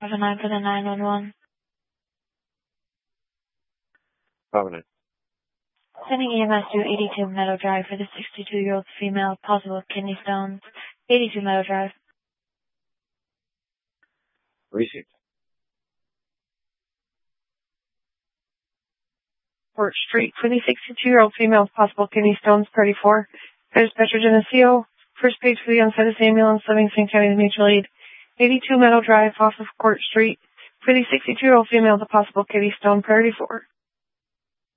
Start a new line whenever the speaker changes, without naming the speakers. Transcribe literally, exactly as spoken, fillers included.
Seven nine for the nine one one.
Covenant.
Sending E M S to eighty-two Meadow Drive for the sixty-two-year-old female, possible kidney stones. eighty-two Meadow Drive.
Received.
Court Street for the sixty-two-year-old female, possible kidney stones, thirty-four. Dispatcher Geneseo. First page for the unstatus ambulance, Livingston County Mutual Aid. eighty-two Meadow Drive off of Court Street for the sixty-two-year-old female, the possible kidney stone, priority four.